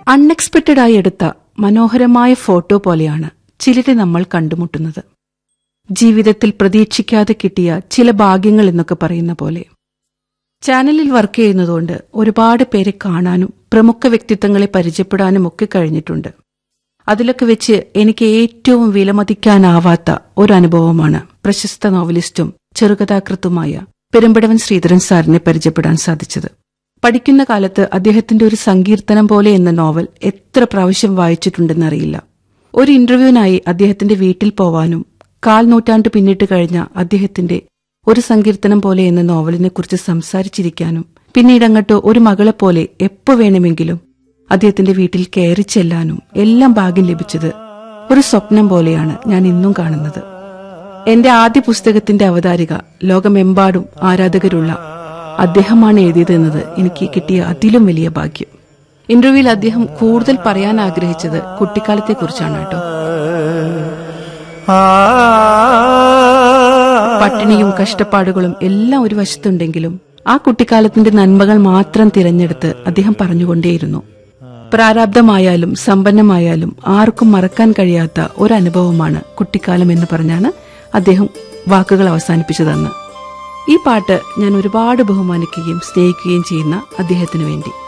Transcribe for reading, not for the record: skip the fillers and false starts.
അൺഎക്സ്പെക്റ്റഡായി എടുത്ത മനോഹരമായ ഫോട്ടോ പോലെയാണ് ചിലരെ നമ്മൾ കണ്ടുമുട്ടുന്നത്. ജീവിതത്തിൽ പ്രതീക്ഷിക്കാതെ കിട്ടിയ ചില ഭാഗ്യങ്ങൾ എന്നൊക്കെ പറയുന്ന പോലെ. ചാനലിൽ വർക്ക് ചെയ്യുന്നതുകൊണ്ട് ഒരുപാട് പേരെ കാണാനും പ്രമുഖ വ്യക്തിത്വങ്ങളെ പരിചയപ്പെടാനും ഒക്കെ കഴിഞ്ഞിട്ടുണ്ട്. അതിലൊക്കെ വെച്ച് എനിക്ക് ഏറ്റവും വിലമതിക്കാനാവാത്ത ഒരനുഭവമാണ് പ്രശസ്ത നോവലിസ്റ്റും ചെറുകഥാകൃത്തുമായ പെരുമ്പടവൻ ശ്രീധരൻ സാറിനെ പരിചയപ്പെടാൻ സാധിച്ചത്. പഠിക്കുന്ന കാലത്ത് അദ്ദേഹത്തിന്റെ ഒരു സങ്കീർത്തനം പോലെ എന്ന നോവൽ എത്ര പ്രാവശ്യം വായിച്ചിട്ടുണ്ടെന്നറിയില്ല. ഒരു ഇന്റർവ്യൂവിനായി അദ്ദേഹത്തിന്റെ വീട്ടിൽ പോവാനും 1/4 നൂറ്റാണ്ട് പിന്നിട്ട് കഴിഞ്ഞ അദ്ദേഹത്തിന്റെ ഒരു സങ്കീർത്തനം പോലെ എന്ന നോവലിനെക്കുറിച്ച് സംസാരിച്ചിരിക്കാനും പിന്നീടങ്ങോട്ട് ഒരു മകളെപ്പോലെ എപ്പോ വേണമെങ്കിലും അദ്ദേഹത്തിന്റെ വീട്ടിൽ കയറി ചെല്ലാനും എല്ലാം ഭാഗ്യം ലഭിച്ചത് ഒരു സ്വപ്നം പോലെയാണ് ഞാൻ ഇന്നും കാണുന്നത്. എന്റെ ആദ്യ പുസ്തകത്തിന്റെ അവതാരിക ലോകമെമ്പാടും ആരാധകരുള്ള അദ്ദേഹമാണ് എഴുതിയതെന്നത് എനിക്ക് കിട്ടിയ അതിലും വലിയ ഭാഗ്യം. ഇന്റർവ്യൂവിൽ അദ്ദേഹം കൂടുതൽ പറയാൻ ആഗ്രഹിച്ചത് കുട്ടിക്കാലത്തെക്കുറിച്ചാണ് കേട്ടോ. പട്ടിണിയും കഷ്ടപ്പാടുകളും എല്ലാം ഒരു വശത്തുണ്ടെങ്കിലും ആ കുട്ടിക്കാലത്തിന്റെ നന്മകൾ മാത്രം തിരഞ്ഞെടുത്ത് അദ്ദേഹം പറഞ്ഞുകൊണ്ടേയിരുന്നു. പ്രാരാബ്ധമായാലും സമ്പന്നമായാലും ആർക്കും മറക്കാൻ കഴിയാത്ത ഒരനുഭവമാണ് കുട്ടിക്കാലം എന്ന് പറഞ്ഞാണ് അദ്ദേഹം വാക്കുകൾ അവസാനിപ്പിച്ചതെന്ന്. ഈ പാട്ട് ഞാൻ ഒരുപാട് ബഹുമാനിക്കുകയും സ്നേഹിക്കുകയും ചെയ്യുന്ന അദ്ദേഹത്തിനു വേണ്ടി.